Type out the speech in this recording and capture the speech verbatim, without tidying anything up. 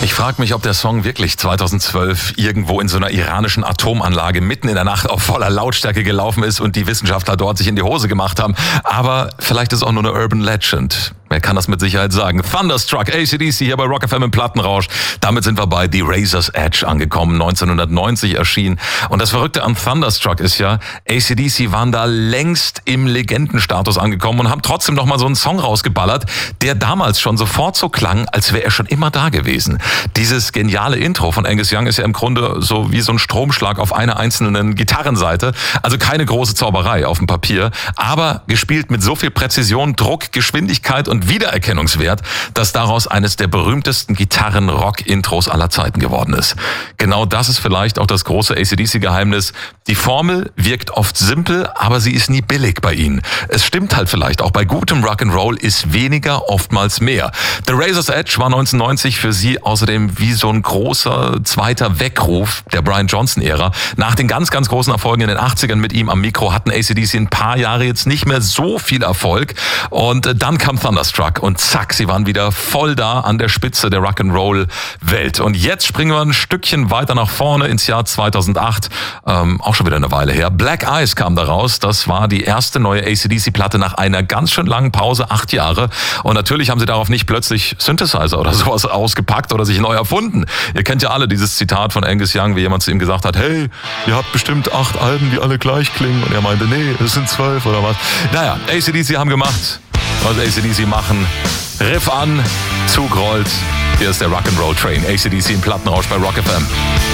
Ich frage mich, ob der Song wirklich zweitausendzwölf irgendwo in so einer iranischen Atomanlage mitten in der Nacht auf voller Lautstärke gelaufen ist und die Wissenschaftler dort sich in die Hose gemacht haben. Aber vielleicht ist es auch nur eine Urban Legend. Wer kann das mit Sicherheit sagen? Thunderstruck, A C D C hier bei Rock F M im Plattenrausch. Damit sind wir bei The Razor's Edge angekommen, neunzehnhundertneunzig erschienen. Und das Verrückte an Thunderstruck ist ja, A C D C waren da längst im Legendenstatus angekommen und haben trotzdem noch mal so einen Song rausgeballert, der damals schon sofort so klang, als wäre er schon immer da gewesen. Dieses geniale Intro von Angus Young ist ja im Grunde so wie so ein Stromschlag auf einer einzelnen Gitarrenseite. Also keine große Zauberei auf dem Papier, aber gespielt mit so viel Präzision, Druck, Geschwindigkeit und Wiedererkennungswert, dass daraus eines der berühmtesten Gitarren-Rock-Intros aller Zeiten geworden ist. Genau das ist vielleicht auch das große A C D C-Geheimnis. Die Formel wirkt oft simpel, aber sie ist nie billig bei ihnen. Es stimmt halt vielleicht auch, bei gutem Rock'n'Roll ist weniger oftmals mehr. The Razor's Edge war neunzehnhundertneunzig für sie außerdem wie so ein großer zweiter Weckruf der Brian Johnson-Ära. Nach den ganz, ganz großen Erfolgen in den achtzigern mit ihm am Mikro hatten A C D C ein paar Jahre jetzt nicht mehr so viel Erfolg. Und dann kam Thunderstruck und zack, sie waren wieder voll da an der Spitze der Rock'n'Roll-Welt. Und jetzt springen wir ein Stückchen weiter nach vorne ins Jahr zweitausendacht, ähm, auch schon wieder eine Weile her. Black Eyes kam da raus, das war die erste neue A C D C-Platte nach einer ganz schön langen Pause, acht Jahre. Und natürlich haben sie darauf nicht plötzlich Synthesizer oder sowas ausgepackt oder sich neu erfunden. Ihr kennt ja alle dieses Zitat von Angus Young, wie jemand zu ihm gesagt hat, hey, ihr habt bestimmt acht Alben, die alle gleich klingen. Und er meinte, nee, es sind zwölf oder was. Naja, A C D C haben gemacht, was A C D C machen. Riff an, Zug rollt. Hier ist der Rock'n'Roll Train. A C D C im Plattenrausch bei Rock F M.